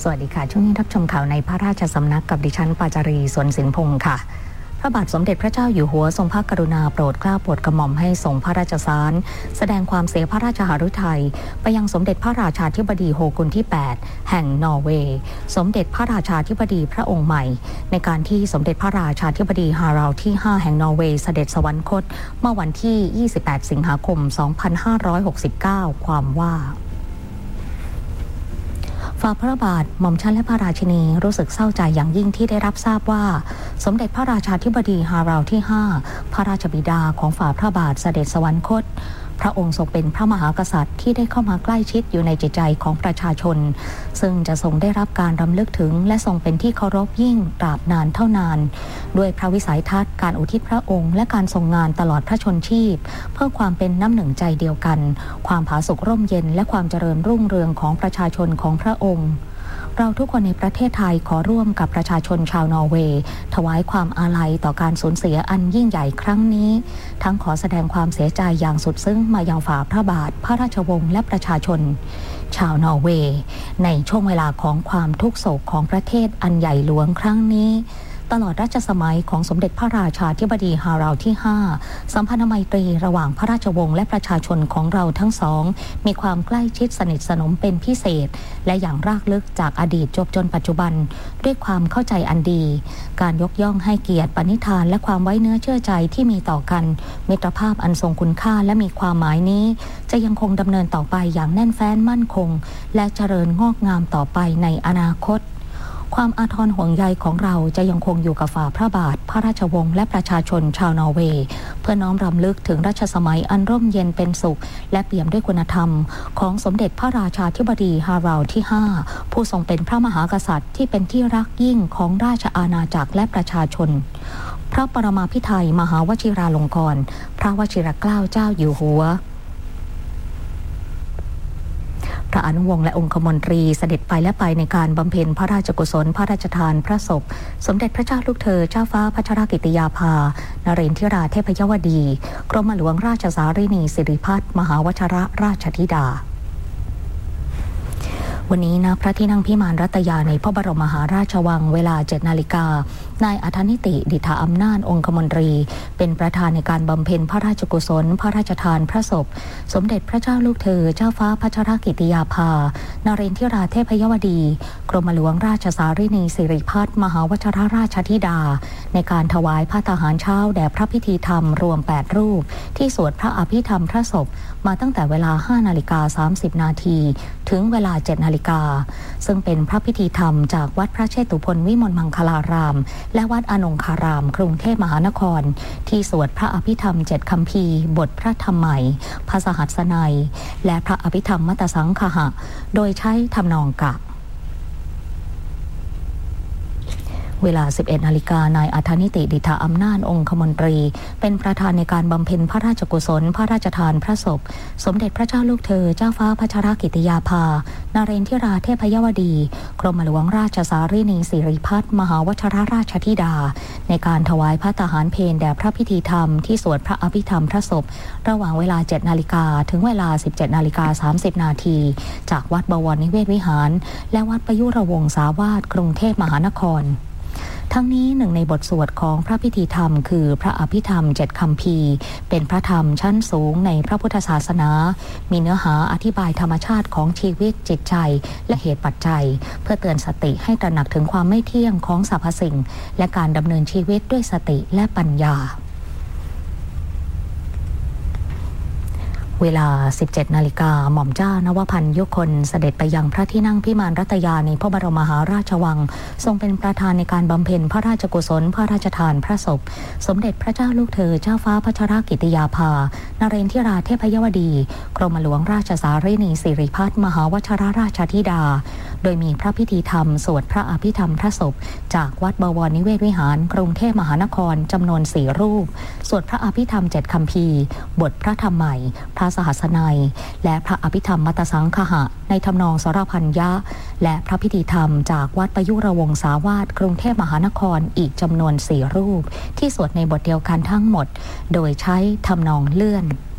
สวัสดีค่ะช่วงนี้รับชมข่าวในพระราชสำนักกับดิฉันปาจารีสวนสินพงศ์ค่ะพระบาทสมเด็จพระเจ้าอยู่หัวทรงพระกรุณาโปรดเกล้าโปรดกระหม่อมให้ส่งพระราชสารแสดงความเสียพระราชหฤทัยไปยังสมเด็จพระราชาธิบดีโฮกุนที่ 8 แห่งนอร์เวย์สมเด็จพระราชาธิบดีพระองค์ใหม่ในการที่สมเด็จพระราชาธิบดีฮาราลด์ที่ 5 แห่งนอร์เวย์เสด็จสวรรคตเมื่อวันที่ 28 สิงหาคม 2569 ความว่าฝ่าพระบาทหม่อมชันและพระราชินีรู้สึกเศร้าใจอย่างยิ่งที่ได้รับทราบว่าสมเด็จพระราชาธิบดีฮาราลด์ที่ 5 พระราชบิดาของฝ่าพระบาทเสด็จสวรรคตพระองค์ทรงเป็นพระมหากษัตริย์ที่ได้เข้ามาใกล้ชิดอยู่ในจิตใจของประชาชนซึ่งจะทรงได้รับการรำลึกถึงและทรงเป็นที่เคารพยิ่งตราบนานเท่านานด้วยพระวิสัยทัศน์การอุทิศพระองค์และการทรงงานตลอดพระชนชีพเพื่อความเป็นน้ำหนึ่งใจเดียวกันความผาสุกร่มเย็นและความเจริญรุ่งเรืองของประชาชนของพระองค์เราทุกคนในประเทศไทยขอร่วมกับประชาชนชาวนอร์เวย์ถวายความอาลัยต่อการสูญเสียอันยิ่งใหญ่ครั้งนี้ทั้งขอแสดงความเสียใจอย่างสุดซึ้งมายังฝ่าพระบาทพระราชวงศ์และประชาชนชาวนอร์เวย์ในช่วงเวลาของความทุกโศกของประเทศอันใหญ่หลวงครั้งนี้ตลอดรัชสมัยของสมเด็จพระราชาธิบดีฮาราลด์ที่ 5 สัมพันธไมตรีระหว่างพระราชวงศ์และประชาชนของเราทั้งสองมีความใกล้ชิดสนิทสนมเป็นพิเศษและอย่างรากลึกจากอดีตจนปัจจุบันด้วยความเข้าใจอันดีการยกย่องให้เกียรติปณิธานและความไว้เนื้อเชื่อใจที่มีต่อกันมิตรภาพอันทรงคุณค่าและมีความหมายนี้จะยังคงดำเนินต่อไปอย่างแน่นแฟ้นมั่นคงและเจริญงอกงามต่อไปในอนาคตความอาทรห่วงใยของเราจะยังคงอยู่กับฝ่าพระบาทพระราชวงศ์และประชาชนชาวนอร์เวย์เพื่อน้อมรำลึกถึงรัชสมัยอันร่มเย็นเป็นสุขและเปี่ยมด้วยคุณธรรมของสมเด็จพระราชาธิบดีฮาราลด์ที่ 5 ผู้ทรงเป็นพระมหากษัตริย์ที่เป็นที่รักยิ่งของราชอาณาจักรและประชาชนพระปรมาภิไธยมหาวชิราลงกรณ์พระวชิรเกล้าเจ้าอยู่หัวพระอนุวงศ์และองคมนตรีเสด็จไปและไปในการบำเพ็ญพระราชกุศลพระราชทานพระศพสมเด็จพระเจ้าลูกเธอเจ้าฟ้าพัชรกิติยาภานเรนทิราเทพยวดีกรมหลวงราชสารินีสิริพัฒน์มหาวชรราชธิดาวันนี้ณพระที่นั่งพิมานรัตยาในพระบรมมหาราชวังเวลา 7 นาฬิกานายอัธนิติดิษฐาอำนาจองคมนตรีเป็นประธานในการบำเพ็ญพระราชกุศลพระราชทานพระศพสมเด็จพระเจ้าลูกเธอเจ้าฟ้าพัชรกิติยาภานเรนทิราเทพยวดีกรมหลวงราชสารินีสิริพัฒน์มหาวชรราชธิดาในการถวายพระทหารเช้าแด่พระพิธีธรรมรวม8รูปที่สวดพระอภิธรรมพระศพมาตั้งแต่เวลา 5:30 นาทีถึงเวลา 7 นาฬิกาซึ่งเป็นพระพิธีธรรมจากวัดพระเชตุพนวิมลมังคลารามและวัดอนงคารามกรุงเทพมหานครที่สวดพระอภิธรรม7คัมภีร์บทพระธรรมใหม่พระสหัสนัยและพระอภิธรรมมัตตสังคหะโดยใช้ทำนองกะเวลา 11 นาฬิกานายอัธนิติดิษฐาอำนาจองคมนตรีเป็นประธานในการบำเพ็ญพระราชกุศลพระราชทานพระศพสมเด็จพระเจ้าลูกเธอเจ้าฟ้าพัชรกิติยาภานเรนทิราเทพยวดีกรมหลวงราชสารินีสิริพัฒน์มหาวชรราชธิดาในการถวายพระทหารเพลแด่พระพิธีธรรมที่สวดพระอภิธรรมพระศพระหว่างเวลา 7 นาฬิกาถึงเวลา 17:30 นาทีจากวัดบวรนิเวศวิหารและวัดประยุรวงศาวาสกรุงเทพมหานครทั้งนี้หนึ่งในบทสวดของพระพิธีธรรมคือพระอภิธรรม7คัมภีร์เป็นพระธรรมชั้นสูงในพระพุทธศาสนามีเนื้อหาอธิบายธรรมชาติของชีวิตจิตใจและเหตุปัจจัยเพื่อเตือนสติให้ตระหนักถึงความไม่เที่ยงของสรรพสิ่งและการดำเนินชีวิตด้วยสติและปัญญาเวลา 17 นาฬิกาหม่อมเจ้านวพันธ์ยุคนเสด็จไปยังพระที่นั่งพิมานรัตยาในพระบรมมหาราชวังทรงเป็นประธานในการบำเพ็ญพระราชกุศลพระราชทานพระศพสมเด็จพระเจ้าลูกเธอเจ้าฟ้าพัชรกิติยาภานเรนทิราเทพยวดีกรมหลวงราชสารินีสิริพัฒน์มหาวชรราชธิดาโดยมีพระพิธีธรรมสวดพระอภิธรรมพระศพจากวัดบวรนิเวศวิหารกรุงเทพมหานครจำนวน4รูปสวดพระอภิธรรม7คัมภีร์บทพระธรรมใหม่พระสหัสนัยและพระอภิธรรมมัตตสังคหะในทำนองสรพัญญะและพระพิธีธรรมจากวัดประยุรวงศาวาสกรุงเทพมหานครอีกจำนวน4รูปที่สวดในบทเดียวกันทั้งหมดโดยใช้ทำนองเลื่อน